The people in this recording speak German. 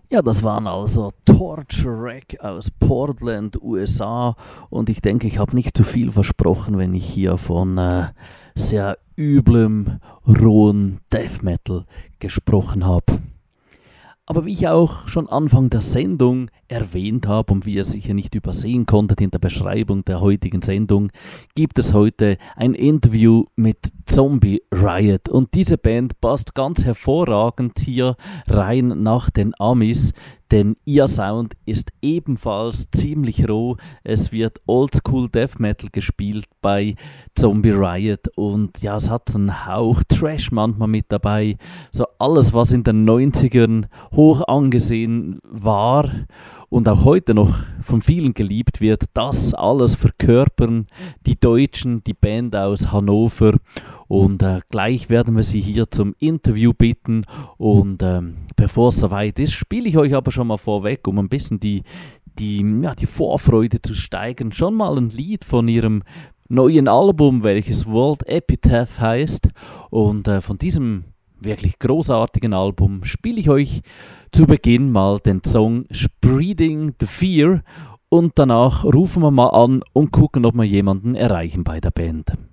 Ja, das waren also Torture Rack aus Portland, USA. Und ich denke, ich habe nicht zu viel versprochen, wenn ich hier von sehr üblem, rohen Death Metal gesprochen habe. Aber wie ich auch schon Anfang der Sendung erwähnt habe und wie ihr sicher nicht übersehen konntet in der Beschreibung der heutigen Sendung, gibt es heute ein Interview mit Zombie Riot. Und diese Band passt ganz hervorragend hier rein nach den Amis, denn ihr Sound ist ebenfalls ziemlich roh. Es wird Oldschool Death Metal gespielt bei Zombie Riot und ja, es hat so einen Hauch Trash manchmal mit dabei. So alles, was in den 90ern hoch angesehen war und auch heute noch von vielen geliebt wird, das alles verkörpern die Deutschen, die Band aus Hannover. Und gleich werden wir sie hier zum Interview bitten. Und bevor es soweit ist, spiele ich euch aber schon mal vorweg, um ein bisschen die Vorfreude zu steigern, schon mal ein Lied von ihrem neuen Album, welches World Epitaph heißt. Und von diesem wirklich großartigen Album spiele ich euch zu Beginn mal den Song Spreading the Fear und danach rufen wir mal an und gucken, ob wir jemanden erreichen bei der Band.